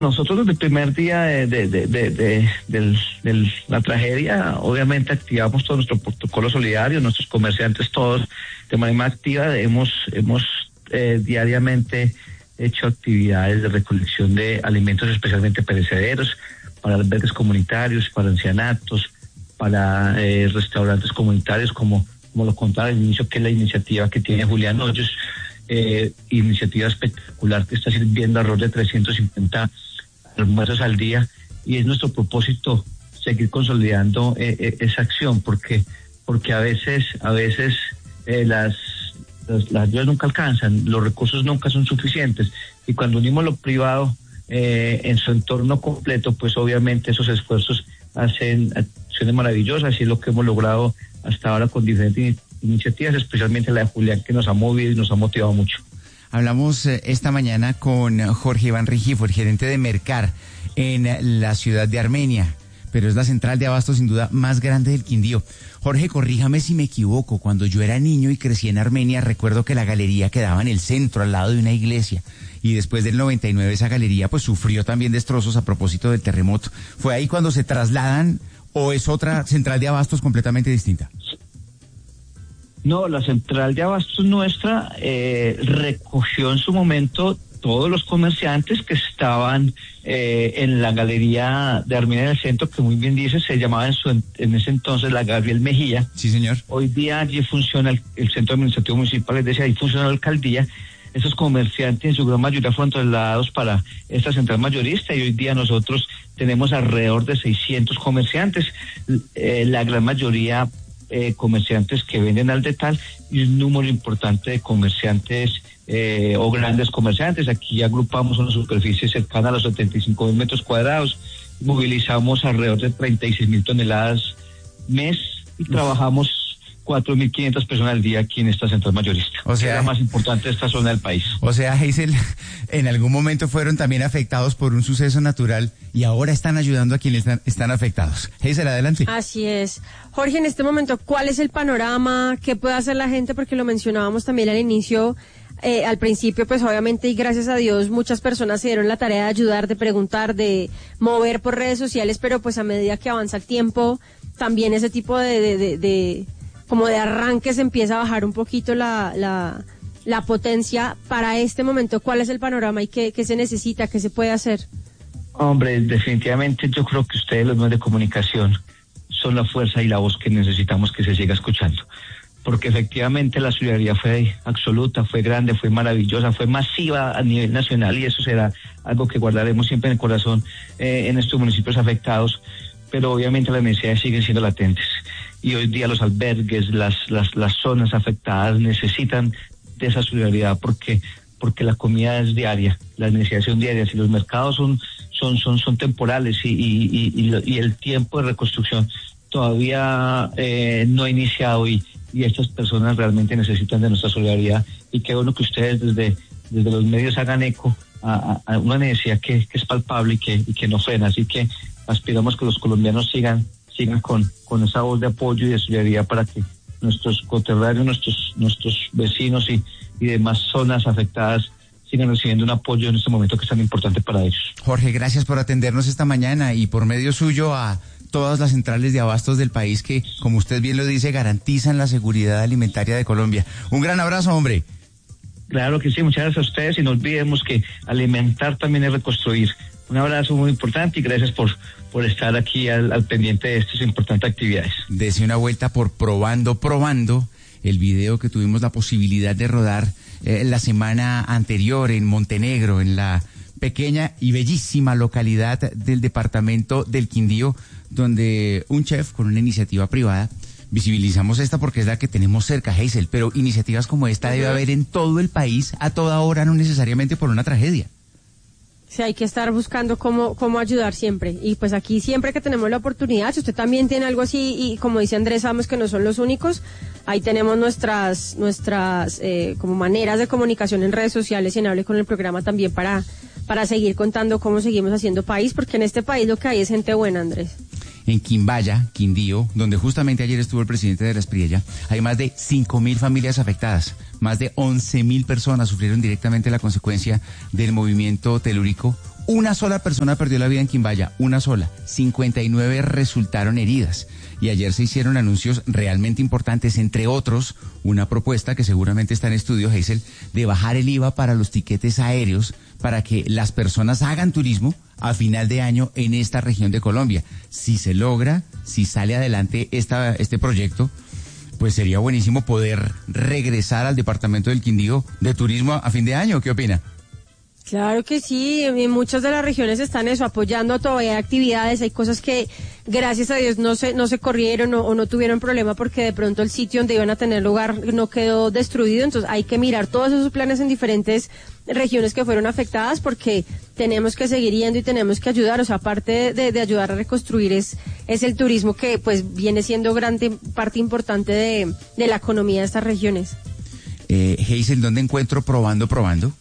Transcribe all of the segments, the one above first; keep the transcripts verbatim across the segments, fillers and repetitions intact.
Nosotros desde el primer día de, de, de, de, de, de, de la tragedia, obviamente activamos todo nuestro protocolo solidario, nuestros comerciantes todos de manera activa, hemos, hemos eh, diariamente hecho actividades de recolección de alimentos especialmente perecederos para albergues comunitarios, para ancianatos, para eh, restaurantes comunitarios, como, como lo contaba al inicio, que es la iniciativa que tiene Julián Hoyos, eh, iniciativa espectacular que está sirviendo alrededor de trescientos cincuenta almuerzos al día, y es nuestro propósito seguir consolidando eh, eh, esa acción, porque porque a veces a veces eh, las, las las ayudas nunca alcanzan, los recursos nunca son suficientes, y cuando unimos lo privado eh, en su entorno completo, pues obviamente esos esfuerzos hacen acciones maravillosas, y es lo que hemos logrado hasta ahora con diferentes iniciativas, especialmente la de Julián, que nos ha movido y nos ha motivado mucho. Hablamos esta mañana con Jorge Iván Rengifo, el gerente de Mercar en la ciudad de Armenia, pero es la central de abasto sin duda más grande del Quindío. Jorge, corríjame si me equivoco, cuando yo era niño y crecí en Armenia, recuerdo que la galería quedaba en el centro, al lado de una iglesia, y después del noventa y nueve esa galería pues sufrió también destrozos a propósito del terremoto. ¿Fue ahí cuando se trasladan o es otra central de abastos completamente distinta? No, la central de abastos nuestra eh, recogió en su momento todos los comerciantes que estaban eh, en la galería de Armenia del Centro, que muy bien dice, se llamaba en, su, en ese entonces la Gabriel Mejía. Sí, señor. Hoy día allí funciona el, el Centro Administrativo Municipal, es decir, ahí funciona la alcaldía. Esos comerciantes en su gran mayoría fueron trasladados para esta central mayorista, y hoy día nosotros tenemos alrededor de seiscientos comerciantes, eh, la gran mayoría Eh, comerciantes que venden al detal, y un número importante de comerciantes eh, o grandes comerciantes. Aquí agrupamos una superficie cercana a los setenta y cinco mil metros cuadrados, movilizamos alrededor de treinta y seis mil toneladas mes, y Uf. trabajamos cuatro mil quinientas personas al día aquí en esta central mayorista, o sea, que es la más importante de esta zona del país. O sea, Hazel, en algún momento fueron también afectados por un suceso natural y ahora están ayudando a quienes están, están afectados. Hazel, adelante. Así es. Jorge, en este momento, ¿cuál es el panorama? ¿Qué puede hacer la gente? Porque lo mencionábamos también al inicio, eh, al principio, pues obviamente, y gracias a Dios, muchas personas se dieron la tarea de ayudar, de preguntar, de mover por redes sociales, pero pues a medida que avanza el tiempo, también ese tipo de... de, de, de como de arranque se empieza a bajar un poquito la, la, la potencia. Para este momento, ¿cuál es el panorama y qué, qué se necesita, qué se puede hacer? Hombre, definitivamente yo creo que ustedes, los medios de comunicación, son la fuerza y la voz que necesitamos que se siga escuchando, porque efectivamente la solidaridad fue absoluta, fue grande, fue maravillosa, fue masiva a nivel nacional, y eso será algo que guardaremos siempre en el corazón eh, en estos municipios afectados, pero obviamente las necesidades siguen siendo latentes. Y hoy día los albergues, las, las, las zonas afectadas necesitan de esa solidaridad, porque, porque la comida es diaria, las necesidades son diarias, y los mercados son, son, son, son temporales, y, y, y, y el tiempo de reconstrucción todavía eh, no ha iniciado, y, y estas personas realmente necesitan de nuestra solidaridad, y qué bueno que ustedes desde, desde los medios hagan eco a, a una necesidad que, que es palpable y que, y que no frena. Así que aspiramos que los colombianos sigan sigan con, con esa voz de apoyo y de solidaridad para que nuestros coterráneos, nuestros nuestros vecinos y, y demás zonas afectadas sigan recibiendo un apoyo en este momento que es tan importante para ellos. Jorge, gracias por atendernos esta mañana, y por medio suyo a todas las centrales de abastos del país que, como usted bien lo dice, garantizan la seguridad alimentaria de Colombia. Un gran abrazo, hombre. Claro que sí, muchas gracias a ustedes, y no olvidemos que alimentar también es reconstruir. Un abrazo muy importante, y gracias por, por estar aquí al, al pendiente de estas importantes actividades. Dese una vuelta por Probando, Probando, el video que tuvimos la posibilidad de rodar eh, la semana anterior en Montenegro, en la pequeña y bellísima localidad del departamento del Quindío, donde un chef con una iniciativa privada, visibilizamos esta porque es la que tenemos cerca, Hazel, pero iniciativas como esta uh-huh. debe haber en todo el país, a toda hora, no necesariamente por una tragedia. Sí, hay que estar buscando cómo cómo ayudar siempre, y pues aquí siempre que tenemos la oportunidad, si usted también tiene algo así, y como dice Andrés, sabemos que no son los únicos, ahí tenemos nuestras nuestras eh, como maneras de comunicación en redes sociales, y en Hable con el Programa también para para seguir contando cómo seguimos haciendo país, porque en este país lo que hay es gente buena, Andrés. En Quimbaya, Quindío, donde justamente ayer estuvo el presidente de la Espriella, hay más de cinco mil familias afectadas. Más de once mil personas sufrieron directamente la consecuencia del movimiento telúrico Una sola persona perdió la vida en Quimbaya, una sola. cincuenta y nueve resultaron heridas. Y ayer se hicieron anuncios realmente importantes, entre otros, una propuesta que seguramente está en estudio, Hazel, de bajar el I V A para los tiquetes aéreos para que las personas hagan turismo a final de año en esta región de Colombia. Si se logra, si sale adelante esta, este proyecto, pues sería buenísimo poder regresar al departamento del Quindío de turismo a fin de año. ¿Qué opina? Claro que sí, en muchas de las regiones están eso, apoyando todavía actividades, hay cosas que gracias a Dios no se no se corrieron o, o no tuvieron problema porque de pronto el sitio donde iban a tener lugar no quedó destruido, entonces hay que mirar todos esos planes en diferentes regiones que fueron afectadas porque tenemos que seguir yendo y tenemos que ayudar, o sea, aparte de, de ayudar a reconstruir es, es el turismo que pues viene siendo grande parte importante de, de la economía de estas regiones. Eh, Hazel, ¿dónde encuentro Probando Probando?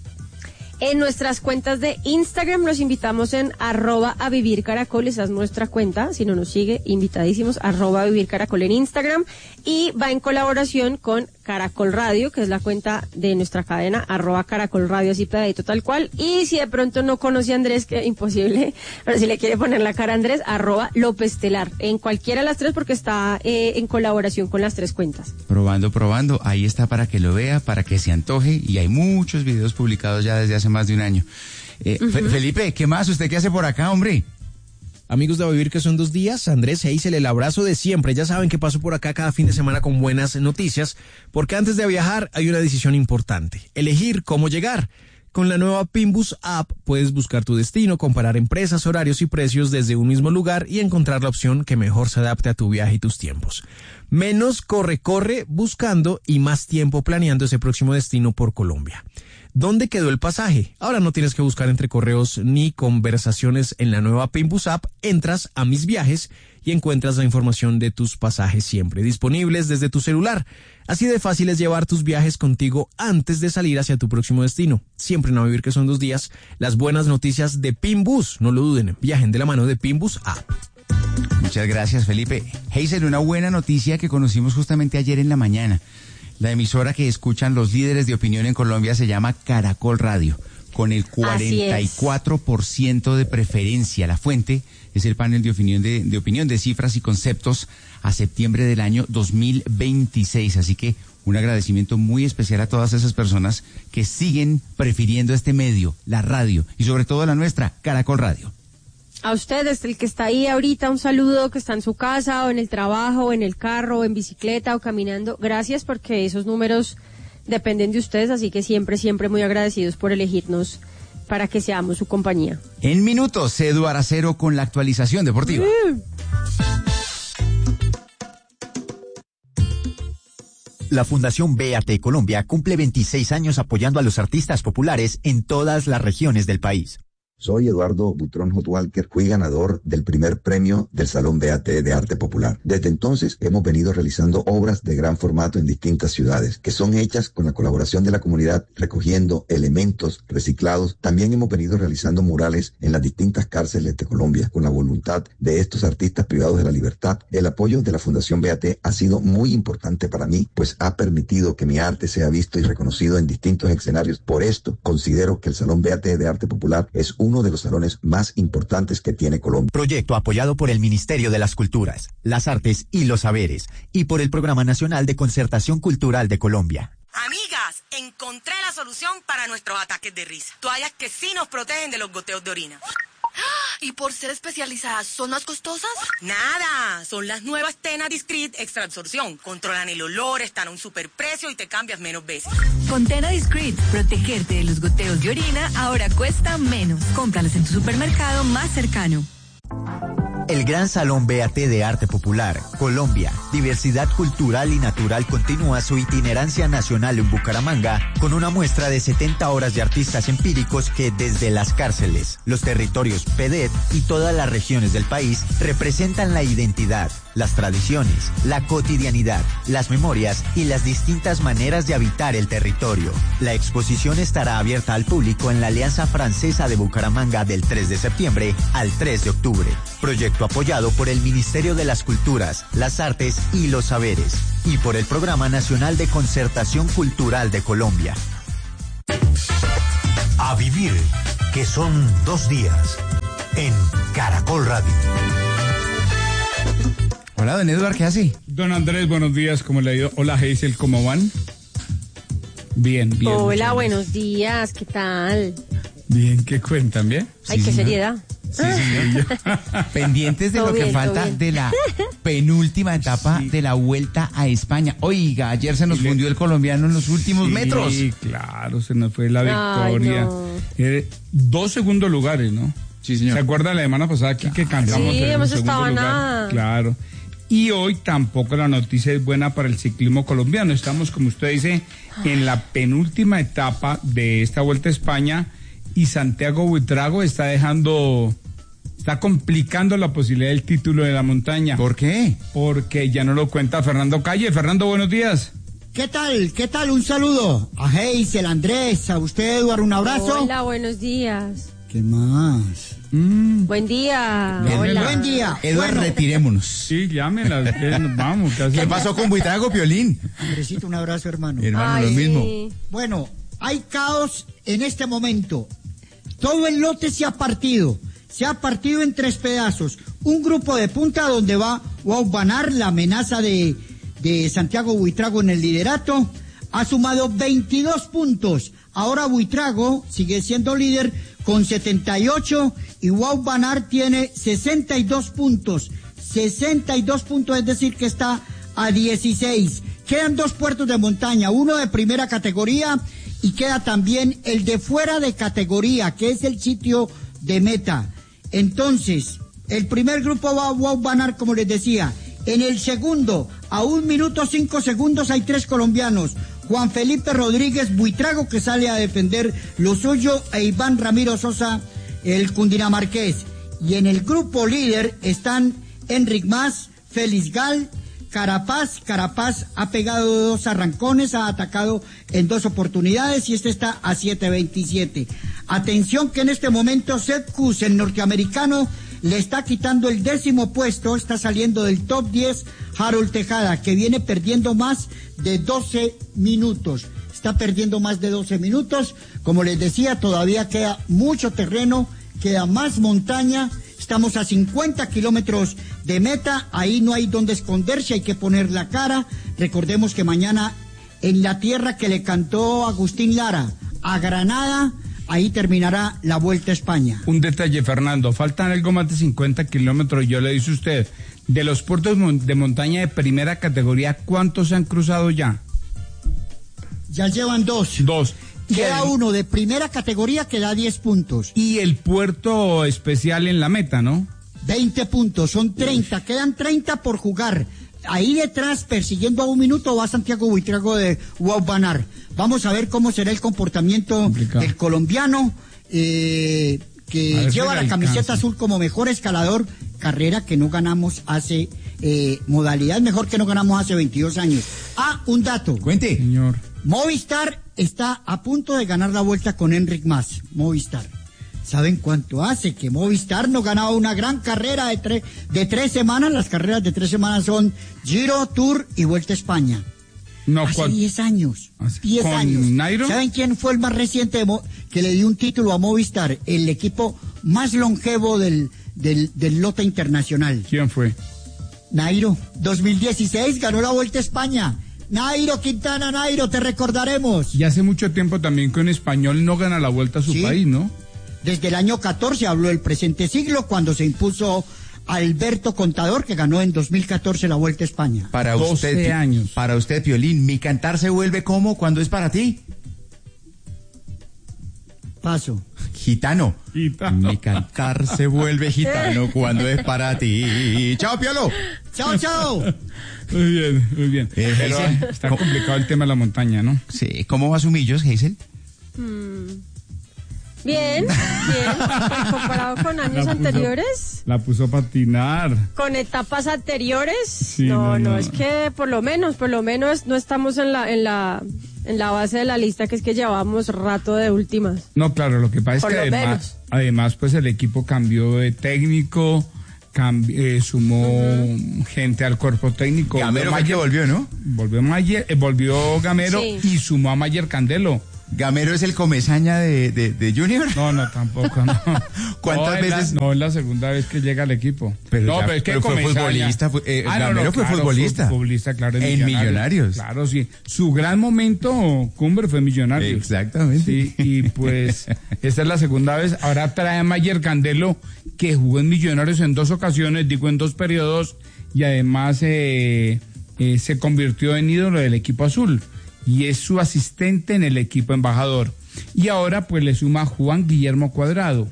En nuestras cuentas de Instagram los invitamos en arroba a vivir caracol, esa es nuestra cuenta, si no nos sigue, invitadísimos, arroba a vivir caracol en Instagram, y va en colaboración con Caracol Radio, que es la cuenta de nuestra cadena, arroba Caracol Radio, así pegadito tal cual, y si de pronto no conoce a Andrés, que es imposible, pero si le quiere poner la cara a Andrés, arroba López Telar, en cualquiera de las tres porque está eh, en colaboración con las tres cuentas. Probando, probando, ahí está para que lo vea, para que se antoje, y hay muchos videos publicados ya desde hace más de un año. Eh, uh-huh. Fe- Felipe, ¿qué más? ¿Usted qué hace por acá, hombre? Amigos de A Vivir, que son dos días, Andrés Hazel, el abrazo de siempre. Ya saben que paso por acá cada fin de semana con buenas noticias, porque antes de viajar hay una decisión importante: elegir cómo llegar. Con la nueva Pimbus App puedes buscar tu destino, comparar empresas, horarios y precios desde un mismo lugar y encontrar la opción que mejor se adapte a tu viaje y tus tiempos. Menos corre-corre buscando y más tiempo planeando ese próximo destino por Colombia. ¿Dónde quedó el pasaje? Ahora no tienes que buscar entre correos ni conversaciones en la nueva Pimbus App. Entras a Mis Viajes y encuentras la información de tus pasajes siempre disponibles desde tu celular. Así de fácil es llevar tus viajes contigo antes de salir hacia tu próximo destino. Siempre en A Vivir, que son dos días, las buenas noticias de Pimbus. No lo duden, viajen de la mano de Pimbus App. Muchas gracias, Felipe. Hazel, una buena noticia que conocimos justamente ayer en la mañana. La emisora que escuchan los líderes de opinión en Colombia se llama Caracol Radio, con el cuarenta y cuatro por ciento de preferencia. La fuente es el panel de opinión de, de opinión de cifras y conceptos a septiembre del año dos mil veintiséis. Así que un agradecimiento muy especial a todas esas personas que siguen prefiriendo este medio, la radio, y sobre todo la nuestra, Caracol Radio. A ustedes, el que está ahí ahorita, un saludo, que está en su casa, o en el trabajo, o en el carro, o en bicicleta, o caminando. Gracias, porque esos números dependen de ustedes, así que siempre, siempre muy agradecidos por elegirnos para que seamos su compañía. En minutos, Edu Aracero con la actualización deportiva. Mm. La Fundación B A T Colombia cumple veintiséis años apoyando a los artistas populares en todas las regiones del país. Soy Eduardo Butrón Hotwalker, fui ganador del primer premio del Salón B A T de Arte Popular. Desde entonces hemos venido realizando obras de gran formato en distintas ciudades, que son hechas con la colaboración de la comunidad, recogiendo elementos reciclados. También hemos venido realizando murales en las distintas cárceles de Colombia, con la voluntad de estos artistas privados de la libertad. El apoyo de la Fundación B A T ha sido muy importante para mí, pues ha permitido que mi arte sea visto y reconocido en distintos escenarios. Por esto, considero que el Salón B A T de Arte Popular es un uno de los salones más importantes que tiene Colombia. Proyecto apoyado por el Ministerio de las Culturas, las Artes y los Saberes y por el Programa Nacional de Concertación Cultural de Colombia. Amigas, encontré la solución para nuestros ataques de risa. Toallas que sí nos protegen de los goteos de orina. ¿Y por ser especializadas son más costosas? Nada, son las nuevas Tena Discreet Extra Absorción. Controlan el olor, están a un superprecio y te cambias menos veces. Con Tena Discreet, protegerte de los goteos de orina ahora cuesta menos. Cómpralas en tu supermercado más cercano. El Gran Salón B A T de Arte Popular, Colombia, Diversidad Cultural y Natural continúa su itinerancia nacional en Bucaramanga con una muestra de setenta horas de artistas empíricos que desde las cárceles, los territorios P D E T y todas las regiones del país representan la identidad, las tradiciones, la cotidianidad, las memorias y las distintas maneras de habitar el territorio. La exposición estará abierta al público en la Alianza Francesa de Bucaramanga del tres de septiembre al tres de octubre. Proyecto apoyado por el Ministerio de las Culturas, las Artes y los Saberes y por el Programa Nacional de Concertación Cultural de Colombia. A Vivir que son dos días en Caracol Radio. Hola, don Eduardo, ¿qué hace? Don Andrés, buenos días, ¿cómo le ha ido? Hola, Hazel, ¿cómo van? Bien, bien. Hola, buenos días, ¿qué tal? Bien, ¿qué cuentan, bien? Ay, sí, qué señor. Seriedad. Sí, sí, pendientes de lo bien, que falta de la penúltima etapa sí. de la Vuelta a España. Oiga, ayer se nos fundió el colombiano en los últimos sí, metros. Sí, claro, se nos fue la victoria. No. Eh, dos segundos lugares, ¿no? Sí, señor. ¿Se acuerda la semana pasada aquí que cambiamos? Sí, el hemos segundo estado lugar? nada. Claro. Y hoy tampoco la noticia es buena para el ciclismo colombiano. Estamos, como usted dice, en la penúltima etapa de esta Vuelta a España y Santiago Buitrago está dejando, está complicando la posibilidad del título de la montaña. ¿Por qué? Porque ya no lo cuenta Fernando Calle. Fernando, buenos días. ¿Qué tal? ¿Qué tal? Un saludo a Hazel, Andrés, a usted, Eduardo, un abrazo. Hola, buenos días. ¿Qué más? Mm. Buen día. Hola. Buen día. Eduardo, bueno, retirémonos. Sí, llámenlas. Vamos. ¿Qué, ¿Qué pasó con Buitrago, Piolín? Andresito, un abrazo, hermano. Hermano, Ay. Lo mismo. Bueno, hay caos en este momento. Todo el lote se ha partido. Se ha partido en tres pedazos. Un grupo de punta donde va Wout van Aert, la amenaza de, de Santiago Buitrago en el liderato. Ha sumado veintidós puntos. Ahora Buitrago sigue siendo líder con setenta y ocho y Wout van Aert tiene sesenta y dos puntos. sesenta y dos puntos, es decir que está a dieciséis. Quedan dos puertos de montaña, uno de primera categoría y queda también el de fuera de categoría, que es el sitio de meta. Entonces, el primer grupo va a Wout van Aert, como les decía. En el segundo, a un minuto cinco segundos, hay tres colombianos. Juan Felipe Rodríguez Buitrago, que sale a defender lo suyo, e Iván Ramiro Sosa, el cundinamarqués. Y en el grupo líder están Enric Mas, Félix Gal, Carapaz. Carapaz ha pegado dos arrancones, ha atacado en dos oportunidades y este está a siete veintisiete. Atención que en este momento Sepp Kuss, el norteamericano, le está quitando el décimo puesto, está saliendo del top diez Harold Tejada, que viene perdiendo más de doce minutos. Está perdiendo más de doce minutos. Como les decía, todavía queda mucho terreno, queda más montaña. Estamos a cincuenta kilómetros de meta, ahí no hay donde esconderse, hay que poner la cara. Recordemos que mañana en la tierra que le cantó Agustín Lara, a Granada, ahí terminará la Vuelta a España. Un detalle, Fernando, faltan algo más de cincuenta kilómetros, yo le dice usted, de los puertos de montaña de primera categoría, ¿cuántos se han cruzado ya? Ya llevan dos. Dos. Queda uno de primera categoría que da diez puntos. Y el puerto especial en la meta, ¿no? veinte puntos, son treinta, Uf. Quedan treinta por jugar. Ahí detrás, persiguiendo a un minuto, va Santiago Buitrago de Wout van Aert. Vamos a ver cómo será el comportamiento Complicado. del colombiano, eh, que lleva la camiseta azul como mejor escalador, carrera que no ganamos hace, eh, modalidad mejor que no ganamos hace veintidós años. Ah, un dato. Cuente. Señor. Movistar está a punto de ganar la vuelta con Enric Mas. Movistar. ¿Saben cuánto hace que Movistar no ganaba una gran carrera de, tre- de tres semanas? Las carreras de tres semanas son Giro, Tour y Vuelta a España. No, hace diez años. diez años. Nairo? ¿Saben quién fue el más reciente de Mo- que le dio un título a Movistar? El equipo más longevo del, del, del lote internacional. ¿Quién fue? Nairo. dos mil dieciséis ganó la Vuelta a España. Nairo Quintana, Nairo, te recordaremos. Y hace mucho tiempo también que un español no gana la Vuelta a su ¿Sí? país, ¿no? Desde el año catorce, habló del presente siglo, cuando se impuso Alberto Contador, que ganó en dos mil catorce la Vuelta a España. Para usted, años. Para usted, Piolín, ¿mi cantar se vuelve como cuando es para ti? Paso. Gitano. Gitano. Mi cantar se vuelve gitano cuando es para ti. ¡Chao, Piolo! ¡Chao, chao! Muy bien, muy bien. Eh, Pero Hazel, está complicado el tema de la montaña, ¿no? Sí. ¿Cómo va su millos, Hazel? Hmm. Bien, bien. Pues comparado con años la puso, anteriores. La puso a patinar. Con etapas anteriores. Sí, no, no, no, no, es que por lo menos, por lo menos no estamos en la, en la, en la base de la lista, que es que llevamos rato de últimas. No, claro, lo que pasa por es que además, menos. además, pues el equipo cambió de técnico, cambi- eh, sumó uh-huh. gente al cuerpo técnico. Gamero Mayer volvió, ¿no? Volvió Mayer, eh, volvió Gamero sí. y sumó a Mayer Candelo. ¿Gamero es el comezaña de, de, de Junior? No, no, tampoco, no. ¿Cuántas no, veces? Es la, no, es la segunda vez que llega al equipo. Pero no, ya, pero es que pero fue Comesaña, futbolista. Fue, eh, ah, Gamero no, no, fue claro, futbolista. Fue futbolista, claro, en, en Millonarios. Millonarios. Claro, sí. Su gran momento, Cumbre, fue Millonarios. Exactamente. Sí, y pues, esta es la segunda vez. Ahora trae a Mayer Candelo, que jugó en Millonarios en dos ocasiones, digo, en dos periodos, y además eh, eh, se convirtió en ídolo del equipo azul. Y es su asistente en el equipo embajador. Y ahora pues le suma Juan Guillermo Cuadrado.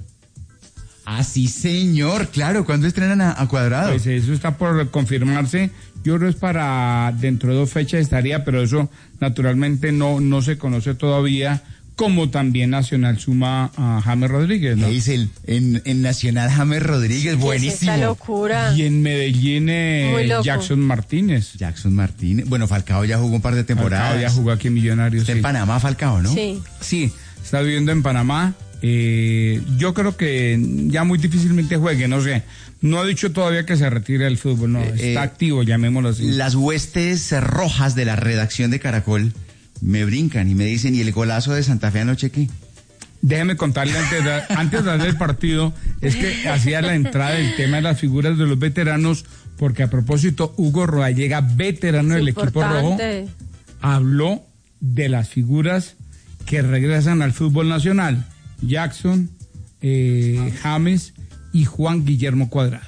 Ah, sí, señor, claro. ¿Cuándo estrenan a, a Cuadrado? Pues eso está por confirmarse. Yo creo es para dentro de dos fechas estaría, pero eso naturalmente no, no se conoce todavía. Como también Nacional suma a James Rodríguez, ¿no? Es el, en, en Nacional James Rodríguez, buenísimo. Esta locura. Y en Medellín eh, Jackson Martínez. Jackson Martínez. Bueno, Falcao ya jugó un par de temporadas. Falcao ya jugó aquí en Millonarios. Está sí. en Panamá, Falcao, ¿no? Sí. Sí, está viviendo en Panamá. Eh, yo creo que ya muy difícilmente juegue, no sé. No ha dicho todavía que se retire del fútbol, no. Eh, está eh, activo, llamémoslo así. Las huestes rojas de la redacción de Caracol me brincan y me dicen, ¿y el golazo de Santa Fe anoche qué? Déjeme contarle antes de, antes de darle el partido, es que hacía la entrada del tema de las figuras de los veteranos, porque a propósito, Hugo Rodallega, veterano del equipo rojo, habló de las figuras que regresan al fútbol nacional, Jackson, eh, James y Juan Guillermo Cuadrado.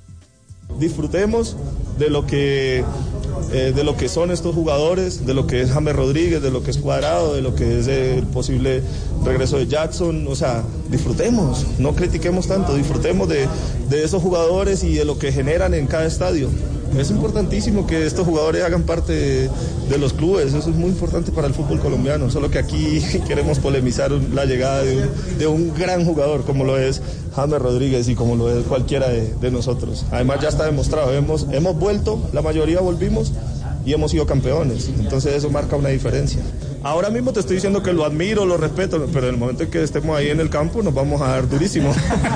Disfrutemos de lo que eh, de lo que son estos jugadores, de lo que es James Rodríguez, de lo que es Cuadrado, de lo que es el posible regreso de Jackson. O sea, disfrutemos, no critiquemos tanto, disfrutemos de, de esos jugadores y de lo que generan en cada estadio. Es importantísimo que estos jugadores hagan parte de, de los clubes, eso es muy importante para el fútbol colombiano, solo que aquí queremos polemizar la llegada de un, de un gran jugador como lo es James Rodríguez y como lo es cualquiera de, de nosotros. Además ya está demostrado, hemos, hemos vuelto, la mayoría volvimos y hemos sido campeones, entonces eso marca una diferencia. Ahora mismo te estoy diciendo que lo admiro, lo respeto, pero en el momento en que estemos ahí en el campo nos vamos a dar durísimo.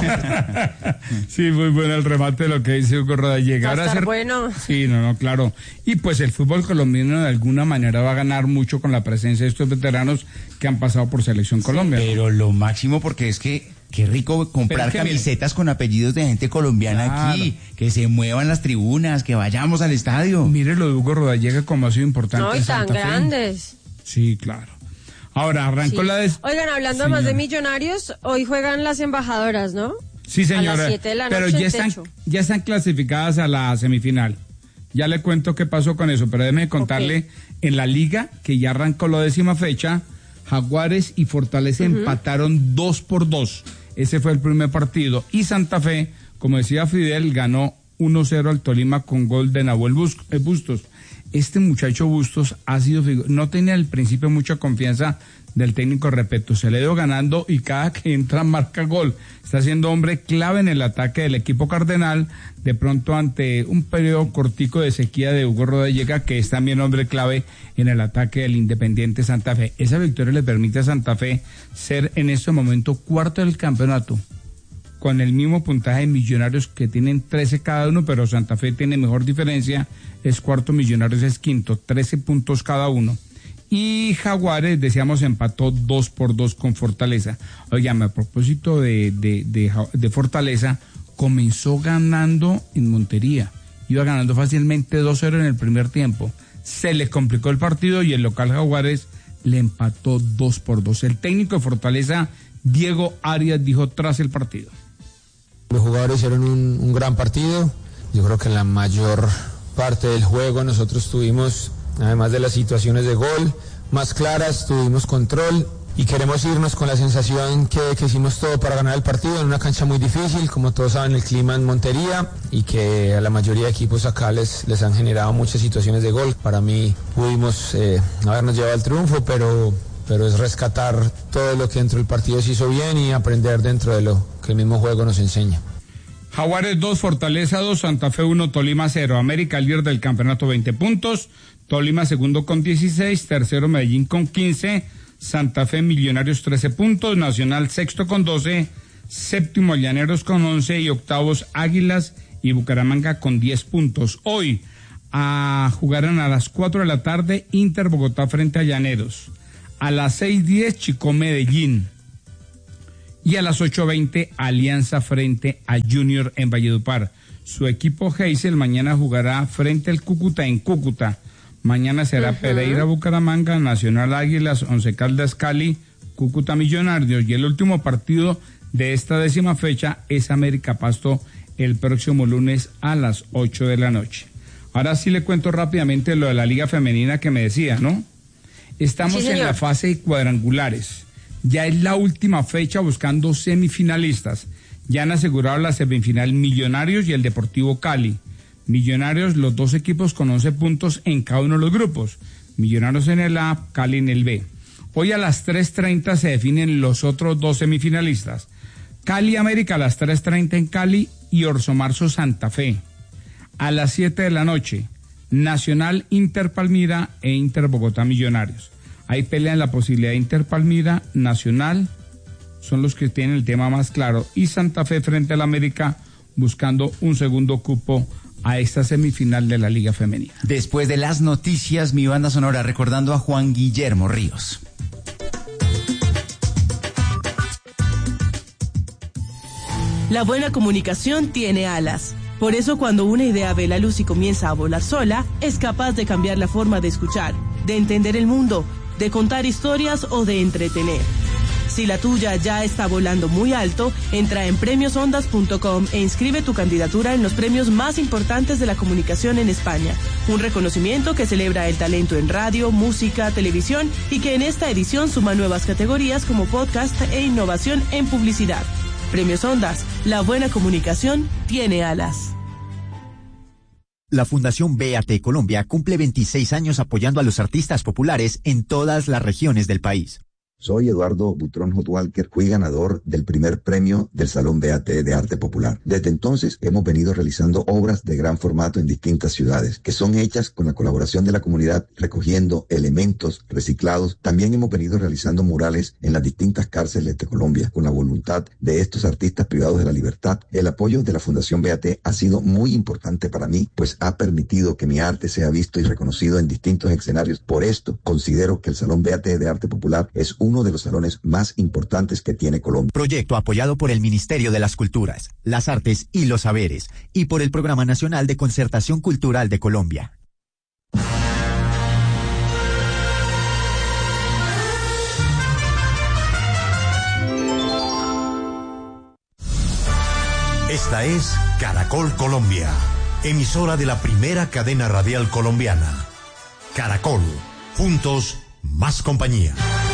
Sí, muy bueno el remate de lo que dice Hugo Rodallega. Va a estar ser... bueno. Sí, no, no, claro. Y pues el fútbol colombiano de alguna manera va a ganar mucho con la presencia de estos veteranos que han pasado por Selección Colombia. Sí, pero lo máximo, porque es que qué rico comprar que camisetas mire, con apellidos de gente colombiana claro. Aquí, que se muevan las tribunas, que vayamos al estadio. Mire lo de Hugo Rodallega como ha sido importante. No, y tan grandes. Sí, claro. Ahora, arrancó sí. la... Des... Oigan, hablando Señora. más de Millonarios, hoy juegan las embajadoras, ¿no? Sí, señora. A las siete de la noche. Pero ya están, ya están clasificadas a la semifinal. Ya le cuento qué pasó con eso, pero déjeme contarle, okay. En la liga, que ya arrancó la décima fecha, Jaguares y Fortaleza uh-huh. empataron dos por dos. Ese fue el primer partido. Y Santa Fe, como decía Fidel, ganó uno cero al Tolima con gol de Nahuel Bustos. Este muchacho Bustos ha sido, no tenía al principio mucha confianza del técnico, repito, se le dio ganando y cada que entra marca gol. Está siendo hombre clave en el ataque del equipo cardenal, de pronto ante un periodo cortico de sequía de Hugo Rodallega, que es también hombre clave en el ataque del Independiente Santa Fe. Esa victoria le permite a Santa Fe ser en este momento cuarto del campeonato, con el mismo puntaje de Millonarios, que tienen trece cada uno, pero Santa Fe tiene mejor diferencia, es cuarto, Millonarios es quinto, trece puntos cada uno. Y Jaguares, decíamos, empató dos por dos con Fortaleza. Oigan, a propósito de, de, de, de Fortaleza, comenzó ganando en Montería, iba ganando fácilmente dos cero en el primer tiempo, se le complicó el partido y el local Jaguares le empató dos por dos. El técnico de Fortaleza, Diego Arias, dijo tras el partido: los jugadores hicieron un, un gran partido. Yo creo que en la mayor parte del juego nosotros tuvimos, además de las situaciones de gol más claras, tuvimos control y queremos irnos con la sensación que, que hicimos todo para ganar el partido en una cancha muy difícil, como todos saben, el clima en Montería, y que a la mayoría de equipos acá les, les han generado muchas situaciones de gol. Para mí pudimos eh, habernos llevado el triunfo, pero, pero es rescatar todo lo que dentro del partido se hizo bien y aprender dentro de lo que el mismo juego nos enseña. Jaguares dos, Fortaleza dos, Santa Fe uno, Tolima cero. América líder del campeonato, veinte puntos. Tolima segundo con dieciséis. Tercero Medellín con quince. Santa Fe, Millonarios trece puntos. Nacional sexto con doce. Séptimo Llaneros con once. Y octavos Águilas y Bucaramanga con diez puntos. Hoy a jugarán a las cuatro de la tarde Inter Bogotá frente a Llaneros. A las seis diez, Chico Medellín. Y a las ocho veinte, Alianza frente a Junior en Valledupar. Su equipo Heysel mañana jugará frente al Cúcuta en Cúcuta. Mañana será uh-huh. Pereira Bucaramanga, Nacional Águilas, Once Caldas Cali, Cúcuta Millonarios. Y el último partido de esta décima fecha es América Pasto el próximo lunes a las ocho de la noche. Ahora sí le cuento rápidamente lo de la Liga Femenina que me decía, ¿no? Estamos sí, en la fase de cuadrangulares. Ya es la última fecha buscando semifinalistas. Ya han asegurado la semifinal Millonarios y el Deportivo Cali. Millonarios, los dos equipos con once puntos en cada uno de los grupos. Millonarios en el A, Cali en el B. Hoy a las tres treinta se definen los otros dos semifinalistas. Cali América a las tres treinta en Cali y Orso Marzo Santa Fe. A las siete de la noche, Nacional Inter Palmira e Inter Bogotá Millonarios. Ahí pelean la posibilidad de Inter Palmira, Nacional, son los que tienen el tema más claro, y Santa Fe frente al América buscando un segundo cupo a esta semifinal de la Liga Femenina. Después de las noticias, mi banda sonora recordando a Juan Guillermo Ríos. La buena comunicación tiene alas. Por eso cuando una idea ve la luz y comienza a volar sola, es capaz de cambiar la forma de escuchar, de entender el mundo, de contar historias o de entretener. Si la tuya ya está volando muy alto, entra en premios ondas punto com e inscribe tu candidatura en los premios más importantes de la comunicación en España. Un reconocimiento que celebra el talento en radio, música, televisión y que en esta edición suma nuevas categorías como podcast e innovación en publicidad. Premios Ondas, la buena comunicación tiene alas. La Fundación B A T Colombia cumple veintiséis años apoyando a los artistas populares en todas las regiones del país. Soy Eduardo Butrón Hotwalker, fui ganador del primer premio del Salón B A T de Arte Popular. Desde entonces hemos venido realizando obras de gran formato en distintas ciudades, que son hechas con la colaboración de la comunidad, recogiendo elementos reciclados. También hemos venido realizando murales en las distintas cárceles de Colombia, con la voluntad de estos artistas privados de la libertad. El apoyo de la Fundación B A T ha sido muy importante para mí, pues ha permitido que mi arte sea visto y reconocido en distintos escenarios. Por esto, considero que el Salón B A T de Arte Popular es un uno de los salones más importantes que tiene Colombia. Proyecto apoyado por el Ministerio de las Culturas, las Artes y los Saberes y por el Programa Nacional de Concertación Cultural de Colombia. Esta es Caracol Colombia, emisora de la primera cadena radial colombiana. Caracol, juntos, más compañía.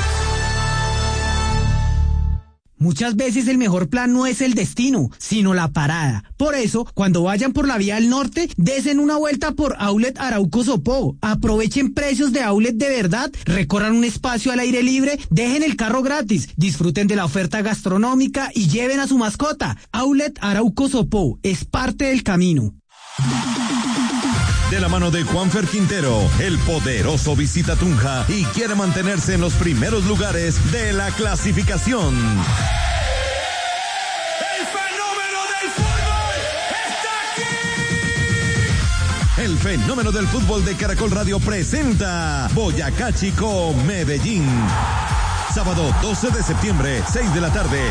Muchas veces el mejor plan no es el destino, sino la parada. Por eso, cuando vayan por la vía del norte, desen una vuelta por Outlet Arauco Sopó. Aprovechen precios de outlet de verdad, recorran un espacio al aire libre, dejen el carro gratis, disfruten de la oferta gastronómica y lleven a su mascota. Outlet Arauco Sopó es parte del camino. De la mano de Juanfer Quintero, el poderoso visita Tunja y quiere mantenerse en los primeros lugares de la clasificación. ¡El fenómeno del fútbol está aquí! El fenómeno del fútbol de Caracol Radio presenta Boyacá Chico Medellín. Sábado doce de septiembre, seis de la tarde.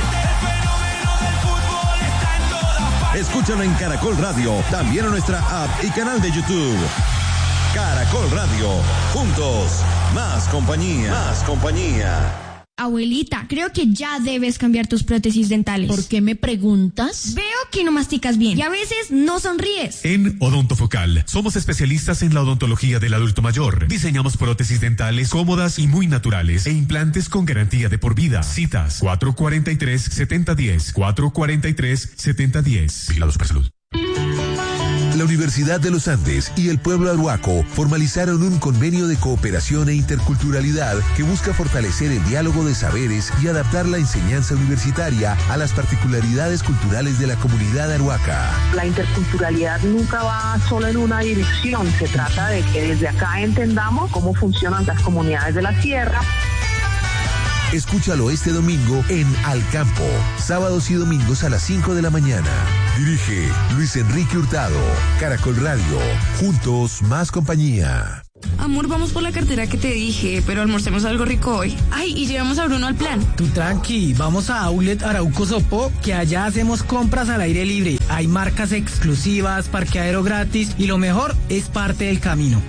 Escúchalo en Caracol Radio, también en nuestra app y canal de YouTube. Caracol Radio, juntos, más compañía, más compañía. Abuelita, creo que ya debes cambiar tus prótesis dentales. ¿Por qué me preguntas? Veo que no masticas bien y a veces no sonríes. En Odontofocal somos especialistas en la odontología del adulto mayor. Diseñamos prótesis dentales cómodas y muy naturales e implantes con garantía de por vida. Citas cuatro cuatro tres, siete cero uno cero, cuatro cuatro tres, siete cero uno cero. Vigilados por salud. La Universidad de los Andes y el pueblo arhuaco formalizaron un convenio de cooperación e interculturalidad que busca fortalecer el diálogo de saberes y adaptar la enseñanza universitaria a las particularidades culturales de la comunidad arhuaca. La interculturalidad nunca va solo en una dirección, se trata de que desde acá entendamos cómo funcionan las comunidades de la sierra. Escúchalo este domingo en Al Campo, sábados y domingos a las cinco de la mañana. Dirige Luis Enrique Hurtado. Caracol Radio, juntos más compañía. Amor, vamos por la cartera que te dije, pero almorcemos algo rico hoy. Ay, y llevamos a Bruno al plan. Tú tranqui, vamos a Outlet Arauco Sopó, que allá hacemos compras al aire libre. Hay marcas exclusivas, parqueadero gratis y lo mejor es parte del camino.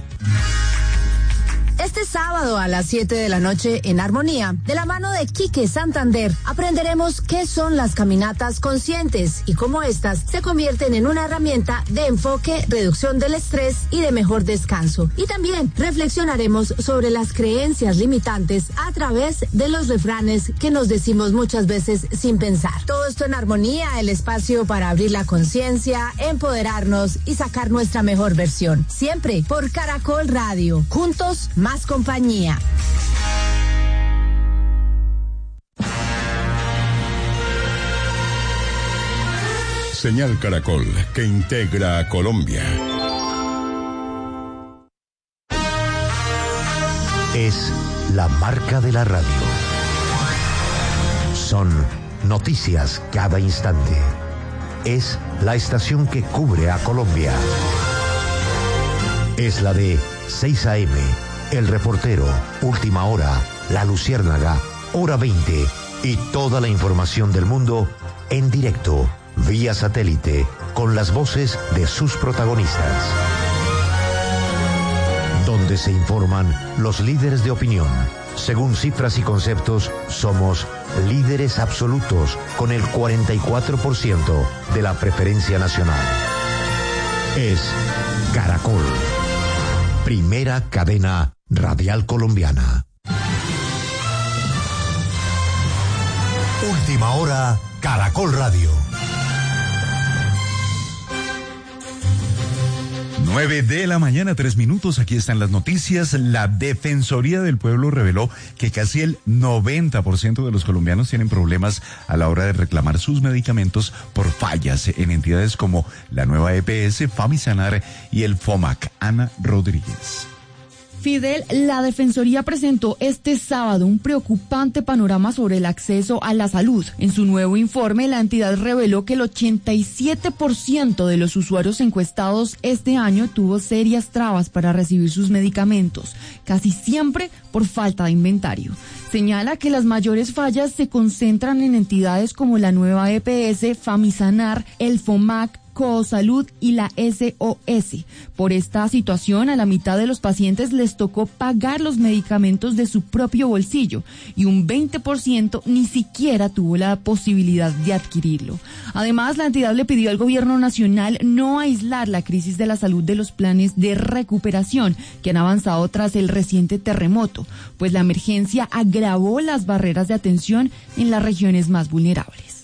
Este sábado a las siete de la noche en Armonía, de la mano de Quique Santander, aprenderemos qué son las caminatas conscientes y cómo estas se convierten en una herramienta de enfoque, reducción del estrés y de mejor descanso. Y también reflexionaremos sobre las creencias limitantes a través de los refranes que nos decimos muchas veces sin pensar. Todo esto en Armonía, el espacio para abrir la conciencia, empoderarnos y sacar nuestra mejor versión. Siempre por Caracol Radio. Juntos, más Más compañía. Señal Caracol, que integra a Colombia. Es la marca de la radio. Son noticias cada instante. Es la estación que cubre a Colombia. Es la de seis a eme. El Reportero, Última Hora, La Luciérnaga, Hora veinte y toda la información del mundo en directo, vía satélite, con las voces de sus protagonistas. Donde se informan los líderes de opinión. Según cifras y conceptos, somos líderes absolutos con el cuarenta y cuatro por ciento de la preferencia nacional. Es Caracol, primera cadena radial colombiana. Última Hora, Caracol Radio. nueve de la mañana, tres minutos, aquí están las noticias. La Defensoría del Pueblo reveló que casi el noventa por ciento de los colombianos tienen problemas a la hora de reclamar sus medicamentos por fallas en entidades como la Nueva E P S, Famisanar y el FOMAC. Ana Rodríguez. Fidel, la Defensoría presentó este sábado un preocupante panorama sobre el acceso a la salud. En su nuevo informe, la entidad reveló que el ochenta y siete por ciento de los usuarios encuestados este año tuvo serias trabas para recibir sus medicamentos, casi siempre por falta de inventario. Señala que las mayores fallas se concentran en entidades como la Nueva E P S, Famisanar, el FOMAC, Cosalud y la S O S. Por esta situación, a la mitad de los pacientes les tocó pagar los medicamentos de su propio bolsillo y un veinte por ciento ni siquiera tuvo la posibilidad de adquirirlo. Además, la entidad le pidió al gobierno nacional no aislar la crisis de la salud de los planes de recuperación que han avanzado tras el reciente terremoto, pues la emergencia agravó las barreras de atención en las regiones más vulnerables.